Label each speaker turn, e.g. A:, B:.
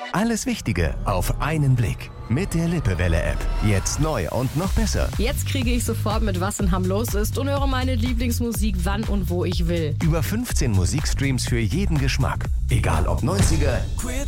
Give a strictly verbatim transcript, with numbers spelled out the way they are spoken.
A: Alles Wichtige auf einen Blick. Mit der Lippewelle-App. Jetzt neu und noch besser.
B: Jetzt kriege ich sofort mit, was in Hamm los ist und höre meine Lieblingsmusik, wann und wo ich will.
A: Über fünfzehn Musikstreams für jeden Geschmack. Egal ob neunziger,